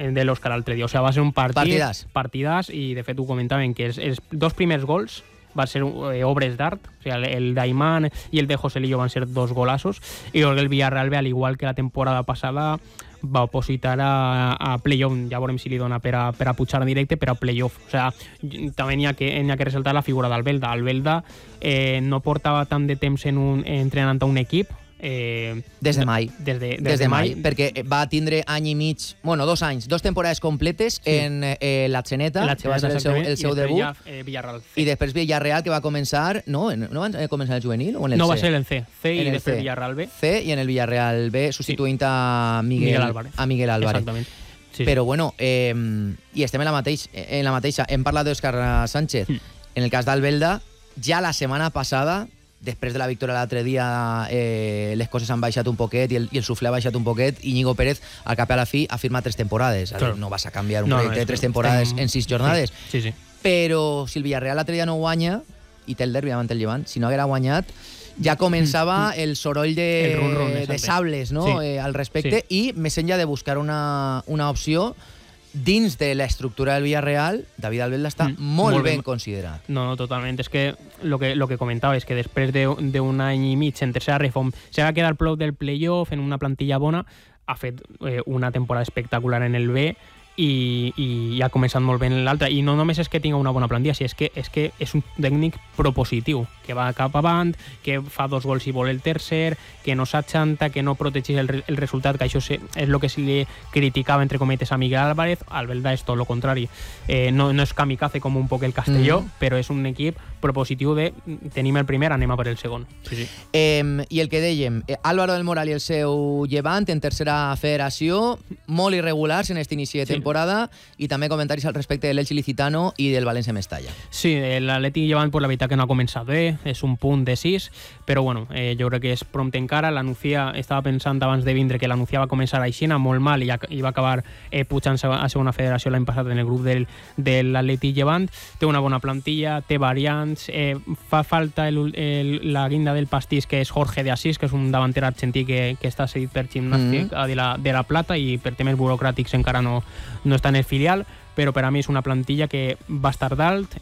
de l'Òscar l'altre dia. O sigui, va ser un partidàs i, de fet, ho comentaven, que els dos primers gols van ser obres d'art, o sigui, el d'Aimán i el de Joselillo van ser dos golazos, i el Villarreal, al igual que la temporada passada, va opositar a playoff. Ja veurem si li dona per a pujar en directe, però a playoff. O sigui, també n'hi ha que ressaltar la figura d'Albelda. Alvelda no portava tant de temps entrenant a un equip, des de mai. Des de mai. Perquè va tindre any i mig, 2 anys, 2 temporades completes en la Xeneta, que va ser el seu debut, i després Villarreal, que va començar, no va començar el juvenil? O en el C? No, va ser el C i després Villarreal B. C i en el Villarreal B, substituint a Miguel Álvarez. Exactament. Però bueno, i estem en la mateixa. Hem parlat d'Òscar Sánchez. En el cas d'Albelda, ja la setmana passada, després de la victòria l'altre dia, les coses han baixat un poquet i el suflé ha baixat un poquet. Íñigo Pérez, al cap i a la fi, ha firmat 3 temporades. Claro. No vas a canviar un projecte de 3 temporades en 6 jornades. Sí. Però si el Villarreal l'altre dia no guanya, i té el derbi davant el Llevant, si no haguera guanyat, ja començava el soroll de sables, no? Al respecte, i més enllà de buscar una opció, dins de l'estructura del Villarreal, David Alvelda està molt ben considerat. No, totalment. És que lo que comentava és que després d'un any i mig en tercera reform se va quedar prop del playoff en una plantilla bona, ha fet una temporada espectacular en el B i ha començat molt bé en l'altra. I no només és que tinga una bona plantilla, és que és un tècnic propositiu, que va cap avant, que fa 2 gols i vol el tercer, que no s'achanta, que no protegeix el resultat, que això és el que se li criticava, entre cometes, a Miguel Álvarez. Alvelda és tot el contrari. No és kamikaze com un poc el Castelló, però és un equip propositiu de tenim el primer, anem a per el segon. Sí. I el que dèiem, Álvaro del Moral i el seu Llevant en tercera federació, molt irregulars en aquest inici de temporada, i també comentaris al respecte de l'Elche Ilicitano i del València Mestalla. Sí, l'Atlètic Llevant, la veritat que no ha començat bé, és un punt de 6, però bueno, jo crec que és prompte encara. L'Anuncia, estava pensant abans de vindre que l'Anuncia va començar així, molt mal, i va acabar pujant a segona federació l'any passat en el grup de l'Atlètic Llevant. Té una bona plantilla, té variants, fa falta la guinda del pastís, que és Jorge de Asís, que és un davanter argentí que està cedit per Gimnàstic de la Plata, i per temes burocràtics encara no està en el filial, però per a mi és una plantilla que va estar dalt,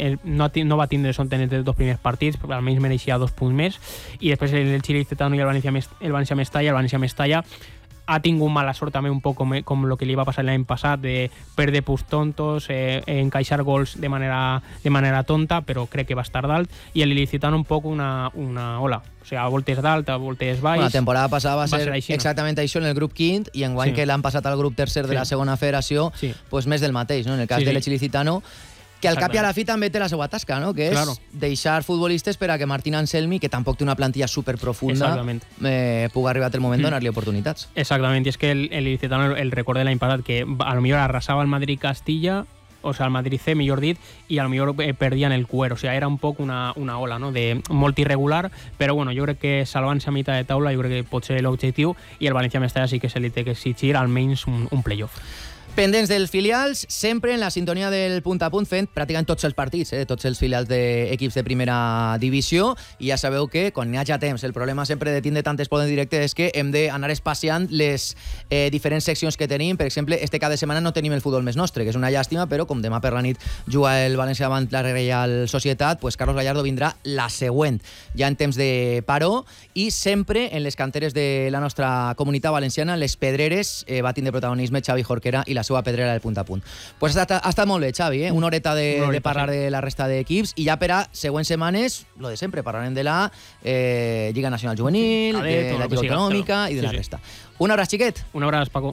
no va tindre son en els 2 primers partits, però almenys mereixia 2 punts més, i després el Xile Ilicitano i el València Mestalla ha tingut mala sort també un poc com el que li va passar l'any passat, de perdre punts tontos, encaixar gols de manera tonta, però crec que va estar dalt, i l'Ilicitano un poc una ola. O sigui, a voltes dalt, a voltes baix. La temporada passada va ser exactament això en el grup quint, i enguany que l'han passat al grup tercer de la segona federació, pues més del mateix, no? En el cas de l'Elche Ilicitano, que al cap i a la fi també té la seva tasca, no? Que és deixar futbolistes per a que Martín Anselmi, que tampoc té una plantilla superprofunda, pugui arribar el moment de donar-li oportunitats. Exactament, i és que l'Ilicitano, el record de l'any passat, que a lo millor arrasava el Madrid-Castilla, o sigui, el Madrid C, millor dit, i a lo millor perdien el cuero. O sigui, era un poc una ola, no? De molt irregular, però bueno, jo crec que salvant-se a meitat de taula, jo crec que pot ser l'objectiu, i el València Mestalla sí que se li té que exigir almenys un playoff. Pendents dels filials, sempre en la sintonia del punt a punt, fent pràcticament tots els partits, tots els filials d'equips de primera divisió, i ja sabeu que quan n'hi hagi temps, el problema sempre de tindre tant esport en directe és que hem d'anar espaciant les diferents seccions que tenim. Per exemple, este cap de setmana no tenim el futbol més nostre, que és una llàstima, però com demà per la nit juga el València davant la Reial Societat, pues Carlos Gallardo vindrà la següent, ja en temps de paró, i sempre en les canteres de la nostra comunitat valenciana, les Pedreres, va tindre protagonisme Xavi Jorquera i la seva pedrera del punt a punt. Pues ha estat molt bé, Xavi, una horeta de parlar de la resta d'equips, i ja per a següents setmanes, lo de sempre, parlarem de la Lliga Nacional Juvenil, de la Lliga Autonòmica i de la resta. Un abraç, xiquet. Un abraç, Paco.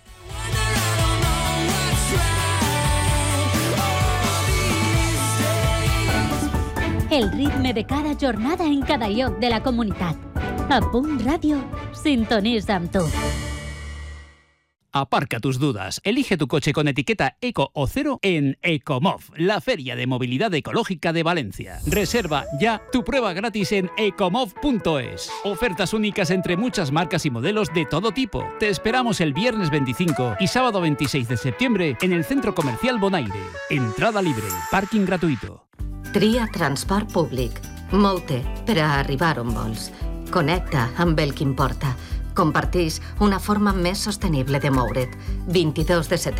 El ritme de cada jornada en cada lloc de la comunitat. A Punt Ràdio, sintonitza amb tu. Aparca tus dudas. Elige tu coche con etiqueta Eco o Cero en Ecomov, la feria de movilidad ecológica de Valencia. Reserva ya tu prueba gratis en ecomov.es. Ofertas únicas entre muchas marcas y modelos de todo tipo. Te esperamos el viernes 25 y sábado 26 de septiembre en el Centro Comercial Bonaire. Entrada libre, parking gratuito. Tria transport públic. Mou-te per a arribar on vols. Connecta amb el que importa. Comparteix una forma més sostenible de moure't. 22 de setembre.